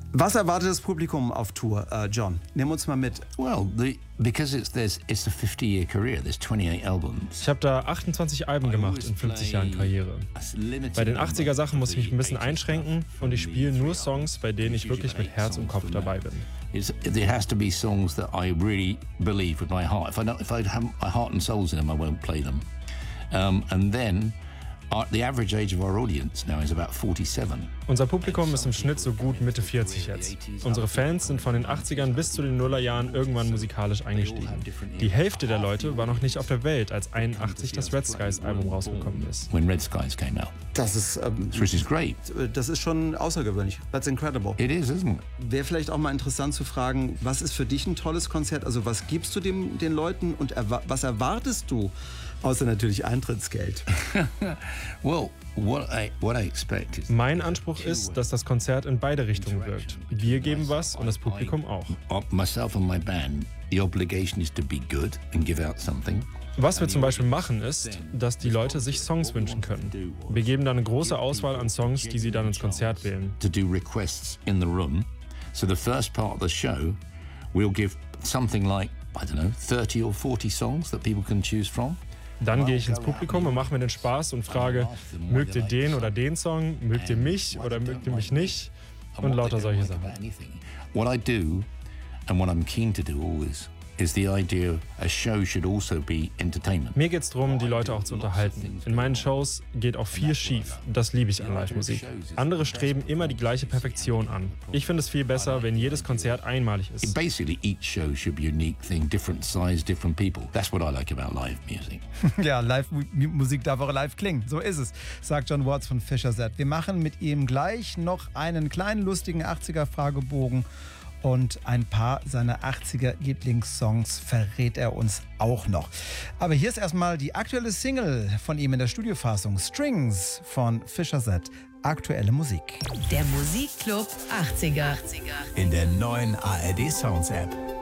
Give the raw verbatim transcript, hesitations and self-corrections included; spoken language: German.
Was erwartet das Publikum auf Tour, uh, John? Nimm uns mal mit. Well, the, because it's there's it's a fifty-year career. There's twenty-eight albums. Ich habe da achtundzwanzig Alben gemacht in fifty Jahren Karriere. Bei den achtziger Sachen muss ich mich ein bisschen einschränken und ich spiele nur Songs, bei denen ich wirklich mit Herz und Kopf dabei bin. It's, there has to be songs that I really believe with my heart. If I don't, if I have my heart and souls in them, I won't play them. Um, and then our, the average age of our audience now is about forty-seven. Unser Publikum ist im Schnitt so gut Mitte vierzig jetzt. Unsere Fans sind von den achtzigern bis zu den Nullerjahren irgendwann musikalisch eingestiegen. Die Hälfte der Leute war noch nicht auf der Welt, als einundachtzig das Red Skies Album rausgekommen ist. When Red Skies came out. Das ist, ähm, Which is great. Das ist schon außergewöhnlich. That's incredible. It is, isn't it? Wäre vielleicht auch mal interessant zu fragen, was ist für dich ein tolles Konzert? Also was gibst du dem, den Leuten und erwa- was erwartest du? Außer natürlich Eintrittsgeld. Well, what I, what I expect is... Mein Anspruch ist, dass das Konzert in beide Richtungen wirkt. Wir geben was und das Publikum auch. Myself and my band, the obligation is to be good and give out something. Was wir zum Beispiel machen, ist, dass die Leute sich Songs wünschen können. Wir geben dann eine große Auswahl an Songs, die sie dann ins Konzert wählen. To do requests in the room. So the first part of the show, we'll give something like, I don't know, thirty or forty songs that people can choose from. Dann gehe ich ins Publikum und mache mir den Spaß und frage, mögt ihr den oder den Song, mögt ihr mich oder mögt ihr mich nicht? Und lauter solche Sachen. What I do and what I'm keen to do always is the idea a show should also be entertainment. Mir geht es darum, die Leute auch zu unterhalten. In meinen Shows geht auch viel schief. Das liebe ich an Live-Musik. Andere streben immer die gleiche Perfektion an. Ich finde es viel besser, wenn jedes Konzert einmalig ist. Basically, each show should be a unique thing, different size, different people. That's what I like about live music. Ja, Live-Musik darf auch live klingen. So ist es, sagt Jon Watts von Fischer Set. Wir machen mit ihm gleich noch einen kleinen, lustigen achtziger-Fragebogen. Und ein paar seiner achtziger-Lieblingssongs verrät er uns auch noch. Aber hier ist erstmal die aktuelle Single von ihm in der Studiofassung. Strings von Fischer Set. Aktuelle Musik. Der Musikclub achtziger. In der neuen A R D Sounds App.